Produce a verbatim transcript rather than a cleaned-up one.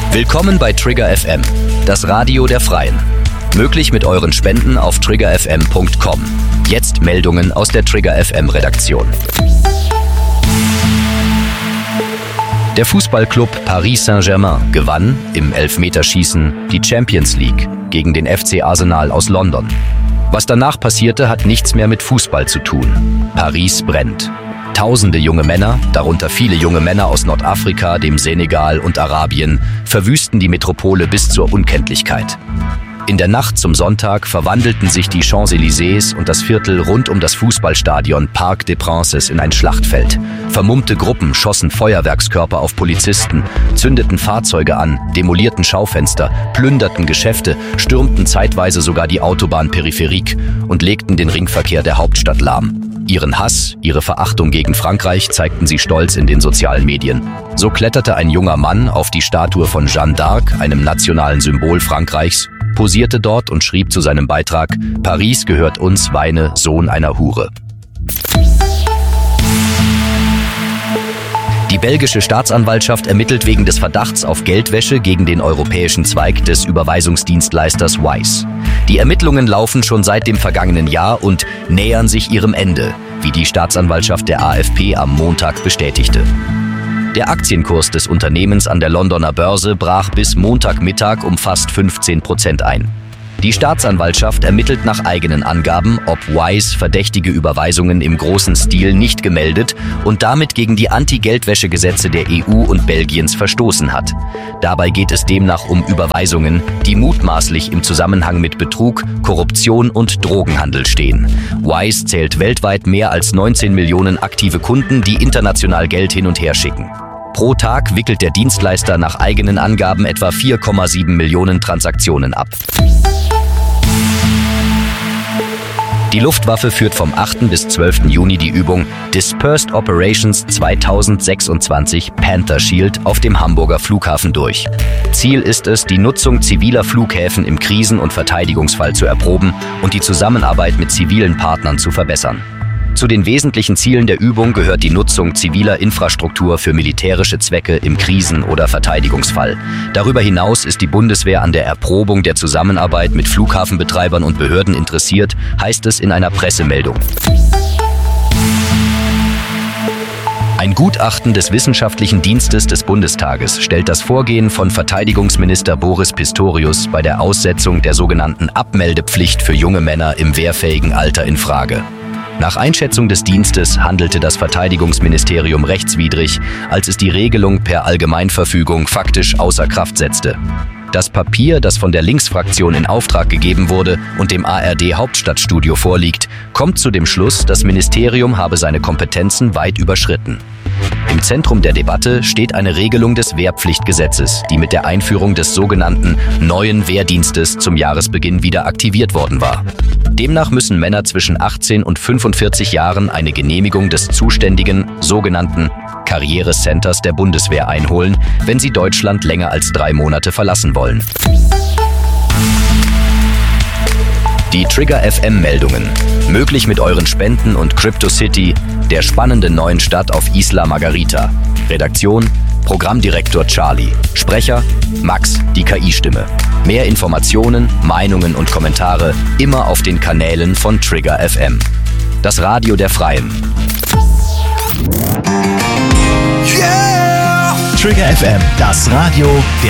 Willkommen bei Trigger F M, das Radio der Freien. Möglich mit euren Spenden auf trigger f m punkt com. Jetzt Meldungen aus der Trigger F M Redaktion. Der Fußballclub Paris Saint-Germain gewann im Elfmeterschießen die Champions League gegen den F C Arsenal aus London. Was danach passierte, hat nichts mehr mit Fußball zu tun. Paris brennt. Tausende junge Männer, darunter viele junge Männer aus Nordafrika, dem Senegal und Arabien, verwüsten die Metropole bis zur Unkenntlichkeit. In der Nacht zum Sonntag verwandelten sich die Champs-Élysées und das Viertel rund um das Fußballstadion Parc des Princes in ein Schlachtfeld. Vermummte Gruppen schossen Feuerwerkskörper auf Polizisten, zündeten Fahrzeuge an, demolierten Schaufenster, plünderten Geschäfte, stürmten zeitweise sogar die Autobahnperipherie und legten den Ringverkehr der Hauptstadt lahm. Ihren Hass, ihre Verachtung gegen Frankreich zeigten sie stolz in den sozialen Medien. So kletterte ein junger Mann auf die Statue von Jeanne d'Arc, einem nationalen Symbol Frankreichs, posierte dort und schrieb zu seinem Beitrag: Paris gehört uns, Weine, Sohn einer Hure. Die belgische Staatsanwaltschaft ermittelt wegen des Verdachts auf Geldwäsche gegen den europäischen Zweig des Überweisungsdienstleisters Wise. Die Ermittlungen laufen schon seit dem vergangenen Jahr und nähern sich ihrem Ende, wie die Staatsanwaltschaft der A F P am Montag bestätigte. Der Aktienkurs des Unternehmens an der Londoner Börse brach bis Montagmittag um fast fünfzehn Prozent ein. Die Staatsanwaltschaft ermittelt nach eigenen Angaben, ob Wise verdächtige Überweisungen im großen Stil nicht gemeldet und damit gegen die Anti-Geldwäsche-Gesetze der E U und Belgiens verstoßen hat. Dabei geht es demnach um Überweisungen, die mutmaßlich im Zusammenhang mit Betrug, Korruption und Drogenhandel stehen. Wise zählt weltweit mehr als neunzehn Millionen aktive Kunden, die international Geld hin und her schicken. Pro Tag wickelt der Dienstleister nach eigenen Angaben etwa vier Komma sieben Millionen Transaktionen ab. Die Luftwaffe führt vom achten bis zwölften Juni die Übung Dispersed Operations zweitausendsechsundzwanzig Panther Shield auf dem Hamburger Flughafen durch. Ziel ist es, die Nutzung ziviler Flughäfen im Krisen- und Verteidigungsfall zu erproben und die Zusammenarbeit mit zivilen Partnern zu verbessern. Zu den wesentlichen Zielen der Übung gehört die Nutzung ziviler Infrastruktur für militärische Zwecke im Krisen- oder Verteidigungsfall. Darüber hinaus ist die Bundeswehr an der Erprobung der Zusammenarbeit mit Flughafenbetreibern und Behörden interessiert, heißt es in einer Pressemeldung. Ein Gutachten des Wissenschaftlichen Dienstes des Bundestages stellt das Vorgehen von Verteidigungsminister Boris Pistorius bei der Aussetzung der sogenannten Abmeldepflicht für junge Männer im wehrfähigen Alter in Frage. Nach Einschätzung des Dienstes handelte das Verteidigungsministerium rechtswidrig, als es die Regelung per Allgemeinverfügung faktisch außer Kraft setzte. Das Papier, das von der Linksfraktion in Auftrag gegeben wurde und dem A R D-Hauptstadtstudio vorliegt, kommt zu dem Schluss, das Ministerium habe seine Kompetenzen weit überschritten. Im Zentrum der Debatte steht eine Regelung des Wehrpflichtgesetzes, die mit der Einführung des sogenannten neuen Wehrdienstes zum Jahresbeginn wieder aktiviert worden war. Demnach müssen Männer zwischen achtzehn und fünfundvierzig Jahren eine Genehmigung des zuständigen sogenannten Karrierecenters der Bundeswehr einholen, wenn sie Deutschland länger als drei Monate verlassen wollen. Die Trigger F M-Meldungen. Möglich mit euren Spenden und Crypto City, der spannenden neuen Stadt auf Isla Margarita. Redaktion: Programmdirektor Charlie. Sprecher: Max, die K I-Stimme. Mehr Informationen, Meinungen und Kommentare immer auf den Kanälen von Trigger F M. Das Radio der Freien. Yeah! Trigger F M, das Radio der